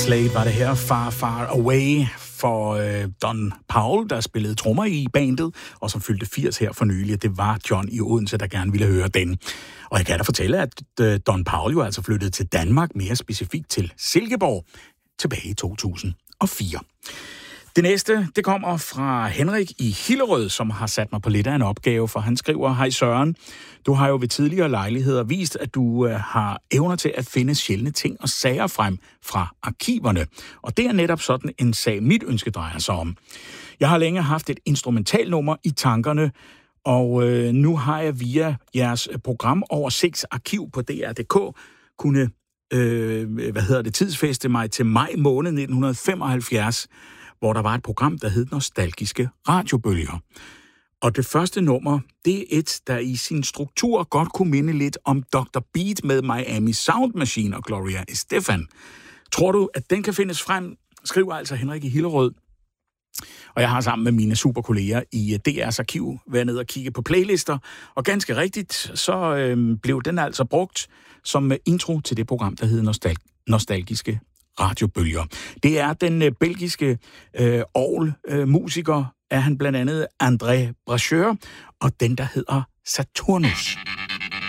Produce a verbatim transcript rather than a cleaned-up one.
Slade var det her, Far Far Away, for øh, Don Powell, der spillede trommer i bandet, og som fyldte firs her for nylig. Det var John i Odense, der gerne ville høre den. Og jeg kan da fortælle, at øh, Don Powell jo altså flyttede til Danmark, mere specifikt til Silkeborg, tilbage i to tusind og fire. Det næste, det kommer fra Henrik i Hillerød, som har sat mig på lidt af en opgave, for han skriver: Hej Søren, du har jo ved tidligere lejligheder vist, at du øh, har evner til at finde sjældne ting og sager frem fra arkiverne. Og det er netop sådan en sag, mit ønske drejer sig om. Jeg har længe haft et instrumentalnummer i tankerne, og øh, nu har jeg via jeres program over seks arkiv på D R punktum d k kunne øh, hvad hedder det, tidsfæste mig til maj måned nitten femoghalvfjerds, hvor der var et program, der hed Nostalgiske Radiobølger. Og det første nummer, det er et, der i sin struktur godt kunne minde lidt om doktor Beat med Miami Sound Machine og Gloria Estefan. Tror du, at den kan findes frem? Skriver altså Henrik i Hillerød. Og jeg har sammen med mine superkolleger i D R's arkiv været ned og kigge på playlister, og ganske rigtigt, så øh, blev den altså brugt som intro til det program, der hed Nostal- Nostalgiske Radiobølger. Det er den øh, belgiske øh, orgelmusiker, øh, er han blandt andet André Bracheur, og den, der hedder Saturnus.